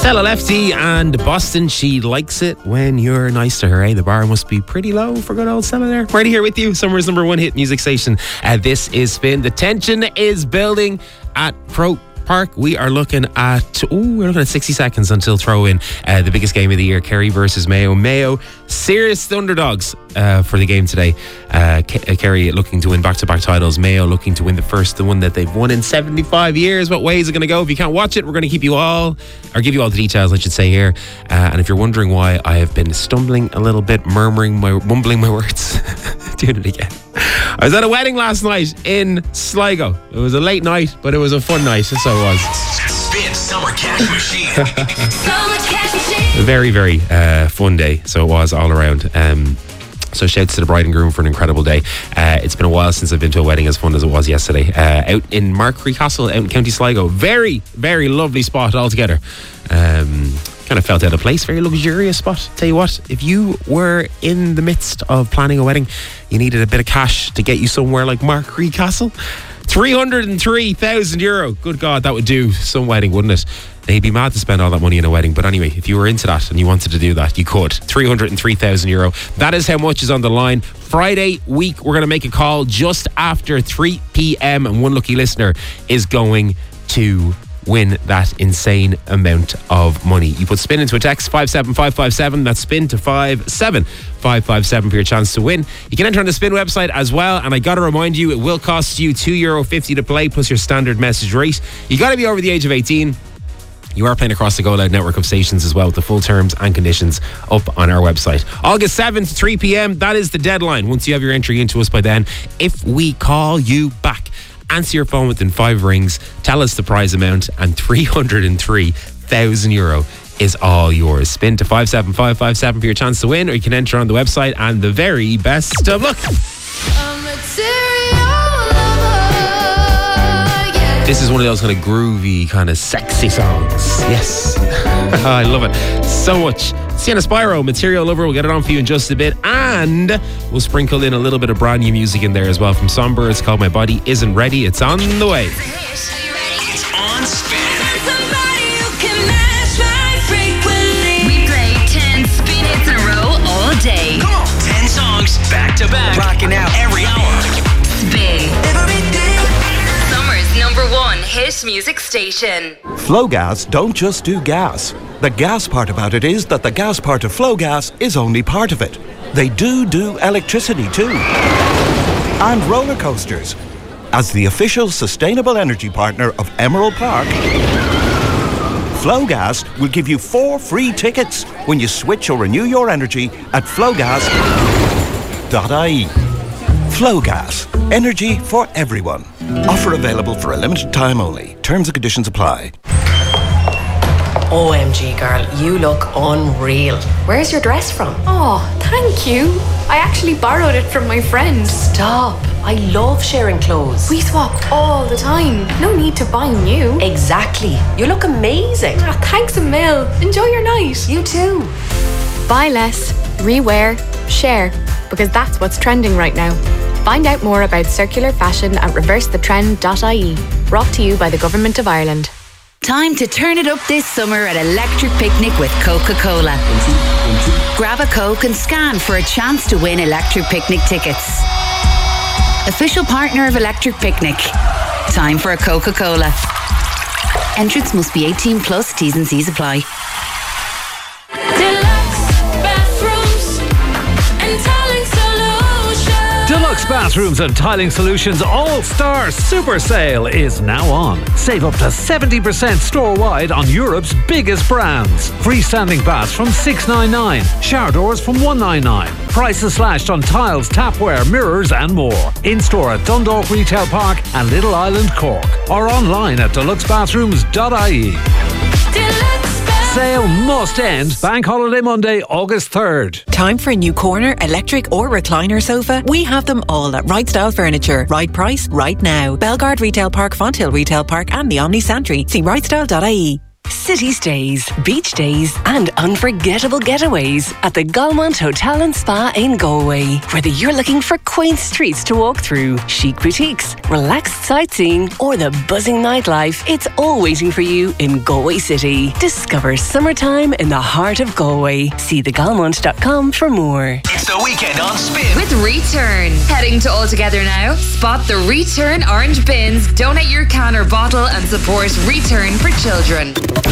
Stella Lefty and Boston, she likes it when you're nice to her, eh? The bar must be pretty low for good old Stella there. Right here with you, Summer's number one hit music station. This is Spin. The tension is building at Pro Park. We are looking at 60 seconds until throw in the biggest game of the year, Kerry versus Mayo. Mayo, serious underdogs for the game today. Kerry looking to win back-to-back titles. Mayo looking to win the one that they've won in 75 years. What way is it going to go? If you can't watch it, we're going to give you all the details, I should say, here. And if you're wondering why I have been stumbling a little bit, mumbling my words, doing it again. I was at a wedding last night in Sligo. It was a late night, but it was a fun night, so it was. Spin Summer Cash Machine. Summer Cash Machine. A very, very fun day, so it was all around. So shouts to the bride and groom for an incredible day. It's been a while since I've been to a wedding as fun as it was yesterday. Out in Markree Castle, out in County Sligo. Very, very lovely spot altogether. Kind of felt out of place. Very luxurious spot. Tell you what, if you were in the midst of planning a wedding, you needed a bit of cash to get you somewhere like Markree Castle, €303,000. Good God, that would do some wedding, wouldn't it? They'd be mad to spend all that money in a wedding. But anyway, if you were into that and you wanted to do that, you could. €303,000. That is how much is on the line. Friday week, we're going to make a call just after 3 p.m. and one lucky listener is going to win that insane amount of money. You put spin into a text 57557. That's spin to 57557 for your chance to win. You can enter on the Spin website as well, and I got to remind you, it will cost you €2.50 to play plus your standard message rate. You got to be over the age of 18. You are playing across the Go Loud network of stations as well, with the full terms and conditions up on our website. August 7th, 3 p.m. That is the deadline. Once you have your entry into us by then, if we call you back, answer your phone within 5 rings, tell us the prize amount, and €303,000 is all yours. Spin to 57557 for your chance to win, or you can enter on the website. And the very best of luck. This is one of those kind of groovy, kind of sexy songs. Yes. I love it so much. Sienna Spyro, Material Lover. We'll get it on for you in just a bit. And we'll sprinkle in a little bit of brand new music in there as well from Somber. It's called My Body Isn't Ready. It's on the way. It's on Spin. We play 10 spin hits in a row all day. Come on. 10 songs back to back. Rocking out every hour. Spin. Summer's number one hit music station. Flowgas don't just do gas. The gas part about it is that the gas part of Flowgas is only part of it. They do electricity too. And roller coasters. As the official sustainable energy partner of Emerald Park, Flowgas will give you 4 free tickets when you switch or renew your energy at flowgas.ie. Flowgas. Energy for everyone. Offer available for a limited time only. Terms and conditions apply. OMG, girl, you look unreal. Where's your dress from? Oh, thank you. I actually borrowed it from my friend. Stop. I love sharing clothes. We swap all the time. No need to buy new. Exactly. You look amazing. Ah, thanks a mil. Enjoy your night. You too. Buy less, rewear, share, because that's what's trending right now. Find out more about circular fashion at reversethetrend.ie. Brought to you by the Government of Ireland. Time to turn it up this summer at Electric Picnic with Coca-Cola. Grab a Coke and scan for a chance to win Electric Picnic tickets. Official partner of Electric Picnic. Time for a Coca-Cola. Entrance must be 18 plus. T's and C's apply. Deluxe Bathrooms and Tiling Solutions All-Star Super Sale is now on. Save up to 70% store-wide on Europe's biggest brands. Freestanding baths from $699, shower doors from $199. Prices slashed on tiles, tapware, mirrors and more. In-store at Dundalk Retail Park and Little Island, Cork. Or online at deluxebathrooms.ie. Sale must end Bank Holiday Monday, August 3rd. Time for a new corner, electric or recliner sofa? We have them all at Right Style Furniture. Right price, right now. Belgard Retail Park, Fonthill Retail Park and the Omni Santry. See rightstyle.ie. City stays, beach days and unforgettable getaways at the Galmont Hotel and Spa in Galway. Whether you're looking for quaint streets to walk through, chic boutiques, relaxed sightseeing or the buzzing nightlife, it's all waiting for you in Galway City. Discover summertime in the heart of Galway. See thegalmont.com for more. It's the weekend on Spin. With Return. Heading to All Together now. Spot the Return orange bins, donate your can or bottle and support Return for Children.